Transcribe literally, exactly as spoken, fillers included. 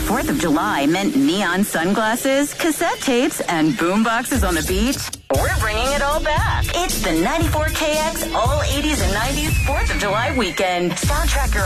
fourth of July meant neon sunglasses, cassette tapes, and boomboxes on the beach, we're bringing it all back. It's the ninety-four K X All eighties and nineties fourth of July weekend. Soundtrack your